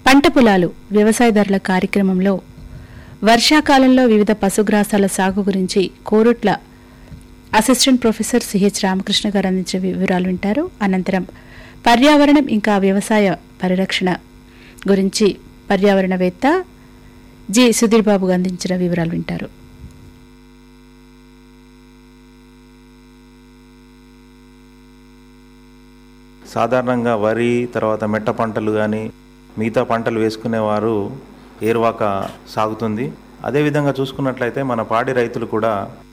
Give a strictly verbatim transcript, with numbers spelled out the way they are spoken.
పంట పొలాలు వ్యవసాయదారుల కార్యక్రమంలో వర్షాకాలంలో వివిధ పశుగ్రాసాల సాగు గురించి Korutla assistant professor CH Ramakrishna గారు అందించిన వివరాలు వింటారు. అనంతరం పర్యావరణం ఇంకా వ్యవసాయ పరిరక్షణ గురించి పర్యావరణవేత్త జి సుధీర్ బాబు అందించిన వివరాలు వింటారు. సాధారణంగా వరి తర్వాత మెట్ట పంటలు కానీ మిగతా పంటలు వేసుకునేవారు ఏరువాక సాగుతుంది. అదేవిధంగా చూసుకున్నట్లయితే మన పాడి రైతులు కూడా